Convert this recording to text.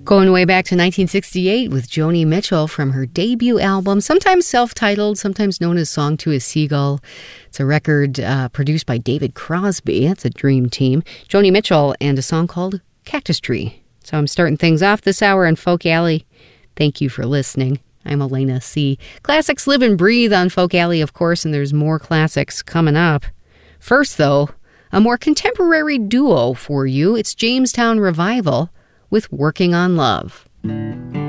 Going way back to 1968 with Joni Mitchell from her debut album, sometimes self-titled, sometimes known as Song to a Seagull. It's a record produced by David Crosby. That's a dream team. Joni Mitchell and a song called Cactus Tree. So I'm starting things off this hour in Folk Alley. Thank you for listening. I'm Elena C. Classics live and breathe on Folk Alley, of course, and there's more classics coming up. First, though, a more contemporary duo for you. It's Jamestown Revival with Working on Love.